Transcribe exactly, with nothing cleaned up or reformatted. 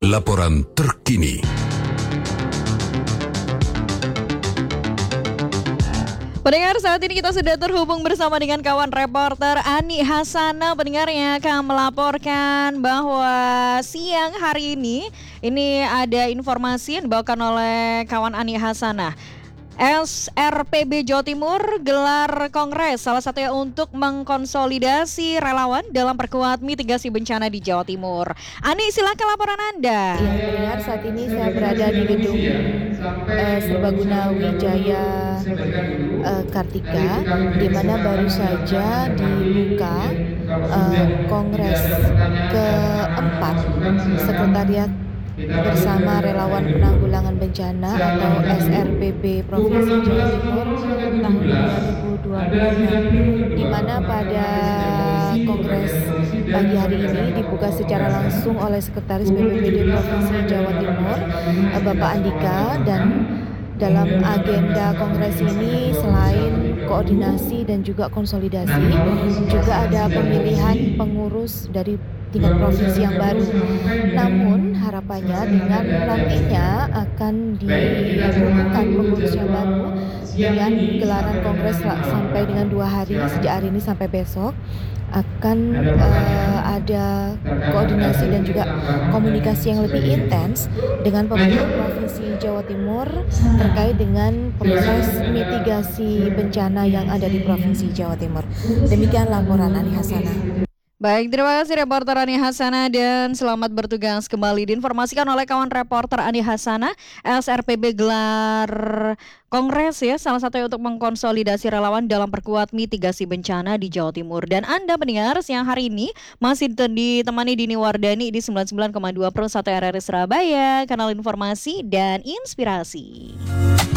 laporan terkini. Pendengar, saat ini kita sudah terhubung bersama dengan kawan reporter Ani Hasana. Pendengar yang akan melaporkan bahwa siang hari ini ini ada informasi yang dibawakan oleh kawan Ani Hasana. S R P B Jawa Timur gelar kongres salah satunya untuk mengkonsolidasi relawan dalam perkuat mitigasi bencana di Jawa Timur. Ani, silakan laporan Anda. Ya, pendengar, saat ini saya berada di gedung uh, Serbaguna Wijaya uh, Kartika, di mana baru saja dibuka uh, kongres keempat Sekretariat bersama Relawan Penanggulangan Bencana atau S R P B Provinsi Jawa Timur tahun dua ribu dua puluh enam, di mana pada kongres pagi hari ini dibuka secara langsung oleh Sekretaris B P B D Provinsi Jawa Timur, Bapak Andika, dan dalam agenda kongres ini selain koordinasi dan juga konsolidasi, juga ada pemilihan pengurus dari tingkat provinsi yang baru. Namun harapannya dengan nantinya akan diumumkan pengurus yang baru dengan gelaran kongres sampai dengan dua hari, sejak hari ini sampai besok, akan uh, ada koordinasi dan juga komunikasi yang lebih intens dengan pemerintah Provinsi Jawa Timur terkait dengan proses mitigasi bencana yang ada di Provinsi Jawa Timur. Demikian laporan Ani Hasana. Baik, terima kasih reporter Ani Hasana dan selamat bertugas kembali. Diinformasikan oleh kawan reporter Ani Hasana, S R P B gelar kongres ya, salah satunya untuk mengkonsolidasi relawan dalam perkuat mitigasi bencana di Jawa Timur. Dan Anda pendengar, siang hari ini masih ditemani Dini Wardani di sembilan puluh sembilan koma dua Pro satu R R I Surabaya, kanal informasi dan inspirasi.